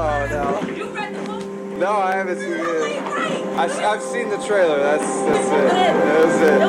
Oh, no. You read the book? No, I haven't seen it. I've seen the trailer. That's it. That's it. That was it.